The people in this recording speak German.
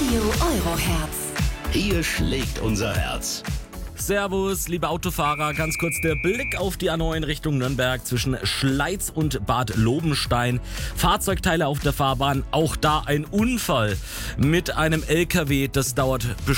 Radio Euroherz. Hier schlägt unser Herz. Servus, liebe Autofahrer, ganz kurz der Blick auf die A9 Richtung Nürnberg zwischen Schleiz und Bad Lobenstein. Fahrzeugteile auf der Fahrbahn, auch da ein Unfall mit einem LKW, das dauert